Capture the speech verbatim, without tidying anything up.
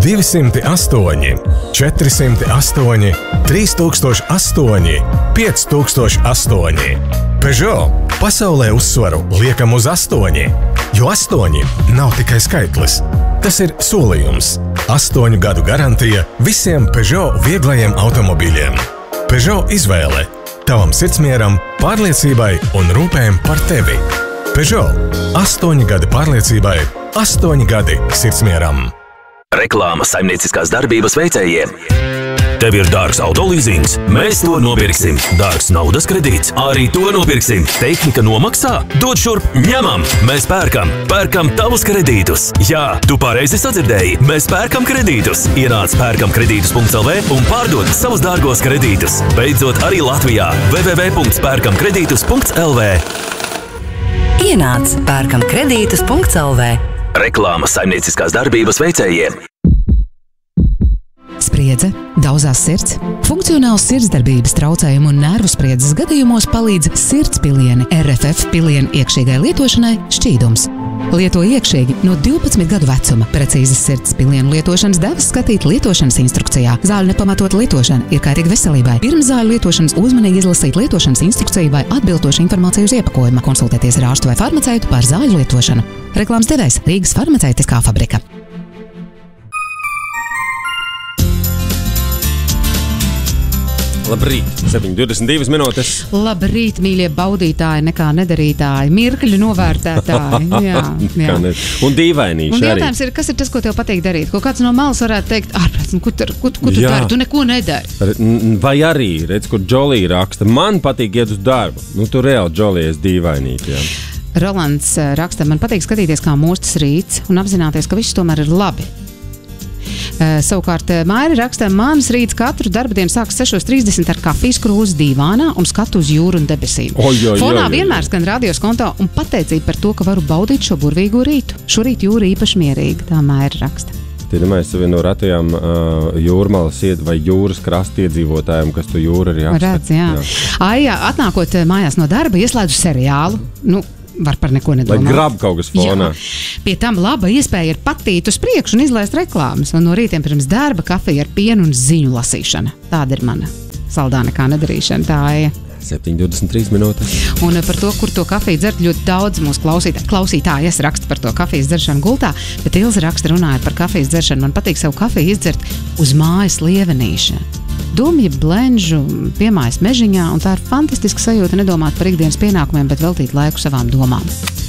divi astoņi, četri astoņi, trīs astoņi, pieci astoņi. Peugeot pasaulē uzsvaru liekam uz astoņi, jo astoņi nav tikai skaitlis. Tas ir solījums. Astoņu gadu garantija visiem Peugeot vieglajiem automobīļiem. Peugeot izvēle tavam sirdsmieram, pārliecībai un rūpēm par tevi. Peugeot. Astoņi gadi pārliecībai, astoņi gadi sirdsmieram. Reklāma saimnieciskās darbības veicējiem. Tev ir dārgs autolīzings? Mēs to nopirksim. Dārgs naudas kredīts? Arī to nopirksim. Tehnika nomaksā? Dod šurp, ņemam! Mēs pērkam. Pērkam tavus kredītus. Jā, tu pareizi sadzirdēji. Mēs pērkam kredītus. Ienāc pērkam kredītus punkts el vē un pārdod savus dārgos kredītus. Beidzot arī Latvijā. w w w punkts pērkam kredītus punkts el vē. Ienāc pērkam kredītus punkts el vē. Reklāma saimnieciskās darbības veicējiem. Spriedze, daudzās sirds, funkcionāls sirdsdarbības traucējumu un nervu spriedzes gadījumos palīdz sirds pilieni R F F pilienu iekšīgai lietošanai šķīdums. Lieto iekšīgi no divpadsmit gadu vecuma. Precīzas sirds pilienu lietošanas devas skatīt lietošanas instrukcijā. Zāļu nepamatot lietošana ir kaitīga veselībai. Pirms zāļu lietošanas uzmanīgi izlasīt lietošanas instrukciju vai atbilstošu informāciju uz iepakojuma. Konsultēties ar ārstu vai farmaceitu par zāļu lietošanu. Reklāmas devējs Rīgas farmaceitiskā fabrika. Labrīt, septiņi divdesmit divas minūtes. Labrīt, mīļie baudītāji, nekā nedarītāji, mirkļu novērtētāji. Jā, jā. Un dīvainīši un arī. jautājums ir, kas ir tas, ko tev patīk darīt? Ko kāds no malas varētu teikt, ārprāt, ko, ko, ko tu dari? Tu neko nedari. Vai arī, redz, kur Džolī raksta, man patīk iet uz darbu. Nu, tu reāli Džolī esi dīvainīti, jā. Rolands raksta, man patīk skatīties, kā mostas rīts un apzināties, ka viss tomēr ir labi. Uh, savukārt Mairi raksta, manas rīts katru darba dienu sākas sešos trīsdesmit ar kafijas krūzi dīvānā un skatu uz jūru un debesīm. Oj, oj, Fonā oj, oj. vienmēr skan radios konto un pateicība par to, ka varu baudīt šo burvīgo rītu. Šorīt jūra īpaši mierīga, tā Mairi raksta. Tie mēs vienu no ratajām uh, jūrmalas ied vai jūras krasta iedzīvotājiem, kas tu jūru arī apskata. Redz, jā. jā. Aija, atnākot mājās no darba, ieslēdzu seriālu. Nu, var par neko nedomāt. Lai grab kaut kas fonā. Jā. Pie tam laba iespēja ir patīt uz priekšu un izlaist reklāmas. Un no rītiem pirms darba kafija ar pienu un ziņu lasīšana. Tāda ir mana saldā nekā nedarīšana. Tā ir. septiņi divdesmit trīs minūtes. Un par to, kur to kafiju dzert, ļoti daudz mūsu klausītāji. Klausītājas raksta par to kafijas dzeršanu gultā, bet Ilze raksta runājot par kafijas dzeršanu. Man patīk savu kafiju izdzert uz mājas lievenīša. Dumji, blenžu, piemājas mežiņā, un tā ir fantastiska sajūta nedomāt par ikdienas pienākumiem, bet veltīt laiku savām domām.